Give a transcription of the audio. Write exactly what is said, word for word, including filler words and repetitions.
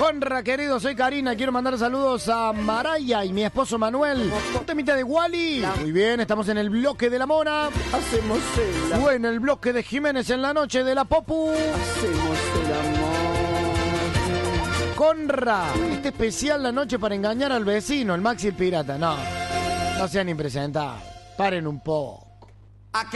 Conra, querido, soy Karina. Quiero mandar saludos a Maraya y mi esposo Manuel. Un temita de Wally. Muy bien, estamos en el bloque de la Mona. Hacemos el amor. O en el bloque de Jiménez en la noche de la Popu. Hacemos el amor. Conra, este especial la noche para engañar al vecino, el Maxi el pirata. No, no sean impresentables. Paren un poco.